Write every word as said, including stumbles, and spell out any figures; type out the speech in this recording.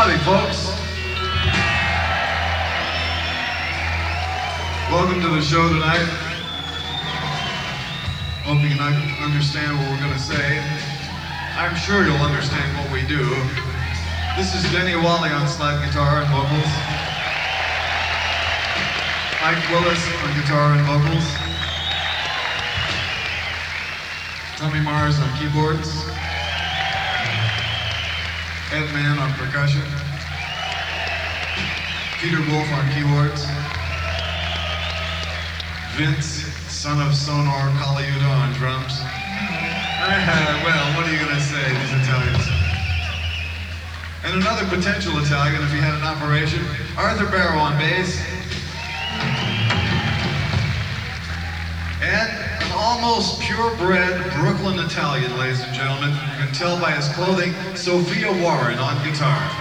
Howdy, folks. Welcome to the show tonight. Hope you can understand what we're going to say. I'm sure you'll understand what we do. This is Denny Wally on slide guitar and vocals. Mike Willis on guitar and vocals. Tommy Mars on keyboards. Ed Mann on percussion. Peter Wolf on keyboards. Vince, son of Sonar Caliuta on drums. Uh, well, what are you going to say, these Italians? And another potential Italian, if he had an operation, Arthur Barrow on bass. And an almost purebred Brooklyn Italian, ladies and gentlemen. You can tell by his clothing, Sophia Warren on guitar.